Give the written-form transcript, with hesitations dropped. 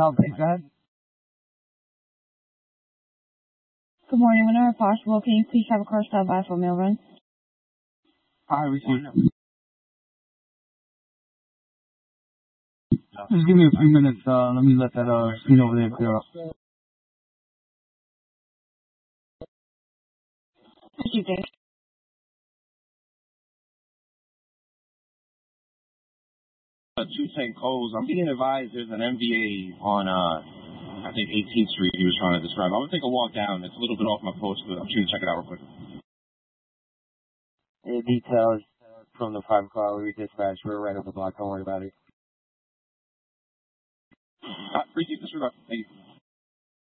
Please go ahead. Good morning. Whenever possible, can you please have a car stop by for mail run? I received. Just give me a few minutes. Let me let that scene over there clear up. Thank you. 210 Coles. I'm being advised there's an MVA on, I think 18th Street he was trying to describe. I'm going to take a walk down. It's a little bit off my post, but I'm trying to check it out real quick. Any details from the private car we dispatched? We're right up the block. Don't worry about it. Appreciate this regard. Thank you.